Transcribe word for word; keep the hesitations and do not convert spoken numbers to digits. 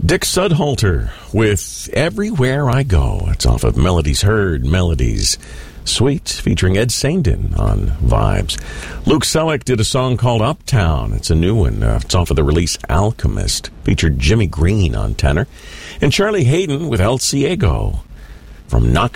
Dick Sudhalter with Everywhere I Go. It's off of Melodies Heard, Melodies Sweet, featuring Ed Saindon on Vibes. Luke Selleck did a song called Uptown. It's a new one. Uh, it's off of the release Alchemist. Featured Jimmy Green on tenor. And Charlie Hayden with El Ciego from Knock